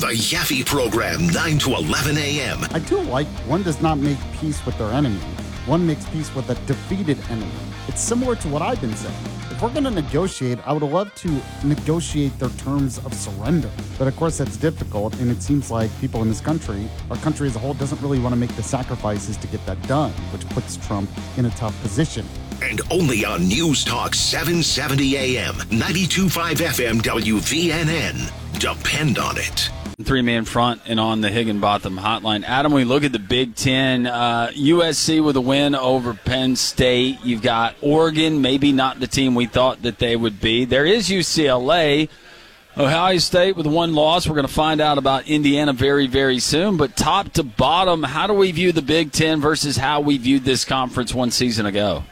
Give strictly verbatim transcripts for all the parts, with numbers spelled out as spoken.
The Yaffe Program, nine to eleven a.m. I do like one does not make peace with their enemy. One makes peace with a defeated enemy. It's similar to what I've been saying. If we're going to negotiate, I would love to negotiate their terms of surrender. But of course, that's difficult, and it seems like people in this country, our country as a whole, doesn't really want to make the sacrifices to get that done, which puts Trump in a tough position. And only on News Talk seven seventy a.m., ninety-two point five F M W V N N. Depend on it. Three-man front and on the Higginbotham hotline. Adam, we look at the Big Ten. Uh, U S C with a win over Penn State. You've got Oregon, maybe not the team we thought that they would be. There is U C L A. Ohio State with one loss. We're going to find out about Indiana very, very soon. But top to bottom, how do we view the Big Ten versus how we viewed this conference one season ago?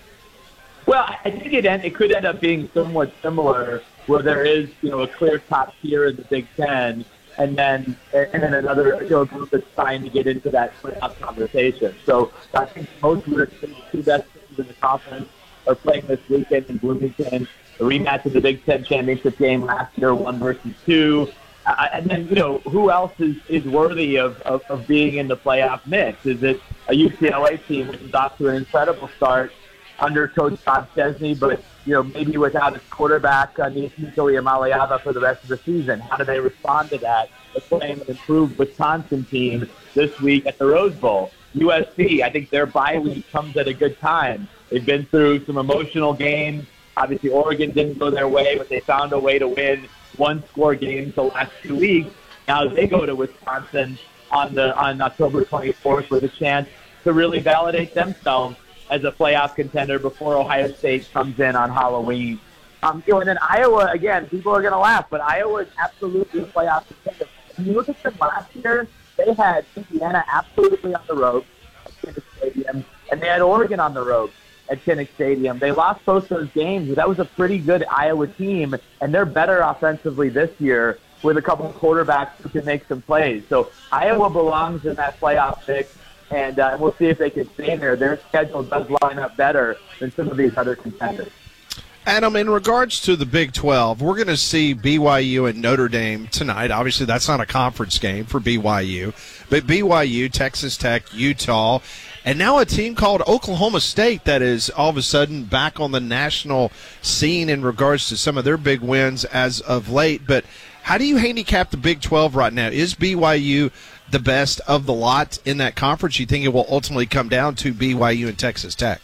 Well, I think it, end, it could end up being somewhat similar, where there is, you know, a clear top tier in the Big Ten, and then and then another, you know, group that's trying to get into that playoff conversation. So I think most of the two best teams in the conference are playing this weekend in Bloomington. The rematch of the Big Ten championship game last year, one versus two. Uh, and then, you know, who else is, is worthy of, of, of being in the playoff mix? Is it a U C L A team, which is off to an incredible start under Coach Todd Chesney, but, you know, maybe without its quarterback, uh, Nico Iamaleava, for the rest of the season? How do they respond to that? They're playing an improved Wisconsin team this week at the Rose Bowl. U S C, I think their bye week comes at a good time. They've been through some emotional games. Obviously, Oregon didn't go their way, but they found a way to win one-score games the last two weeks. Now they go to Wisconsin on the on October twenty-fourth with a chance to really validate themselves as a playoff contender before Ohio State comes in on Halloween. Um, you know, and then Iowa, again, people are going to laugh, but Iowa is absolutely a playoff contender. When you look at them last year, they had Indiana absolutely on the road at Kinnick Stadium, and they had Oregon on the road at Kinnick Stadium. They lost both those games, but that was a pretty good Iowa team, and they're better offensively this year with a couple of quarterbacks who can make some plays. So Iowa belongs in that playoff mix. And uh, we'll see if they can stay there. Their schedule does line up better than some of these other contenders. Adam, in regards to the Big twelve, we're going to see B Y U and Notre Dame tonight. Obviously, that's not a conference game for B Y U. But B Y U, Texas Tech, Utah, and now a team called Oklahoma State that is all of a sudden back on the national scene in regards to some of their big wins as of late. But how do you handicap the Big twelve right now? Is B Y U the best of the lot in that conference? You think it will ultimately come down to B Y U and Texas Tech?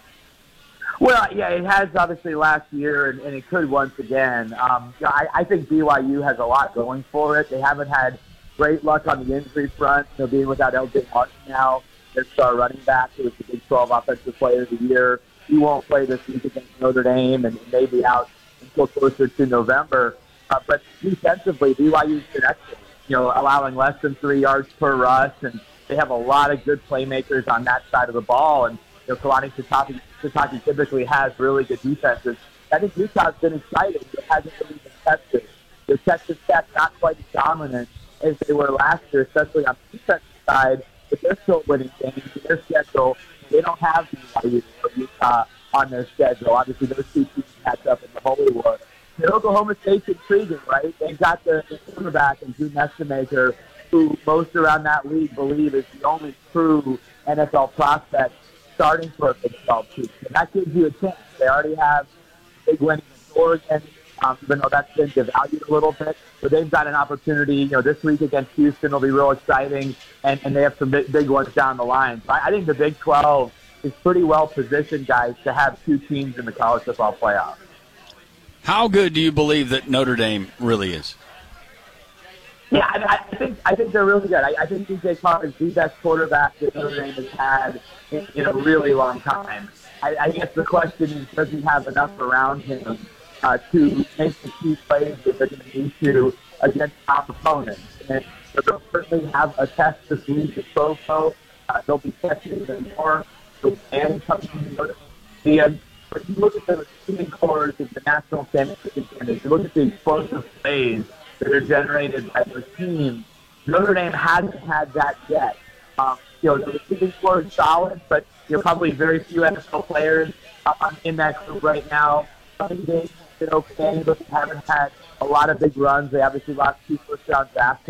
Well, yeah, it has obviously last year, and, and it could once again. Um, you know, I, I think B Y U has a lot going for it. They haven't had great luck on the injury front, you know, being without L J Martin now, their star running back, who was the Big twelve Offensive Player of the Year. He won't play this week against Notre Dame and may be out until closer to November. Uh, but defensively, B Y U's been excellent. You know, allowing less than three yards per rush, and they have a lot of good playmakers on that side of the ball. And you know, Kalani Sitake, Sitake typically has really good defenses. I think Utah's been exciting, but hasn't really been tested. The Texas Tech not quite as dominant as they were last year, especially on the defensive side, but they're still winning games. Their schedule, they don't have B Y U or Utah on their schedule. Obviously, those two teams catch up in the Holy War. And Oklahoma State's intriguing, right? They've got the, the quarterback and Drew Nestemaker, who most around that league believe is the only true N F L prospect starting for a Big twelve team. And that gives you a chance. They already have big win against Oregon, um, even though that's been devalued a little bit. But they've got an opportunity, you know, this week against Houston will be real exciting, and, and they have some big, big ones down the line. So I, I think the Big twelve is pretty well positioned, guys, to have two teams in the college football playoff. How good do you believe that Notre Dame really is? Yeah, I, I think I think they're really good. I, I think D J Clark is the best quarterback that Notre Dame has had in, in a really long time. I, I guess the question is, does he have enough around him uh, to make the key plays that they're going to need to against top opponents? And so they'll certainly have a test this week at Provo. Uh, they'll be testing even more. So, and something the But you look at the receiving cores of the national championship contenders, you look at the explosive plays that are generated by their team, Notre Dame hasn't had that yet. Um, you know, the receiving core is solid, but you know, probably very few N F L players um, in that group right now. Running games have been okay, but they haven't had a lot of big runs. They obviously lost two first-round draft